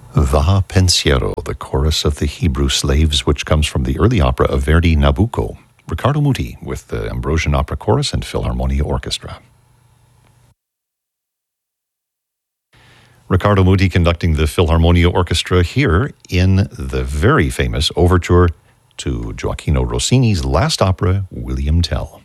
Va Pensiero, the chorus of the Hebrew slaves, which comes from the early opera of Verdi, Nabucco. Riccardo Muti with the Ambrosian Opera Chorus and Philharmonia Orchestra. Riccardo Muti conducting the Philharmonia Orchestra here in the very famous overture to Gioacchino Rossini's last opera, William Tell.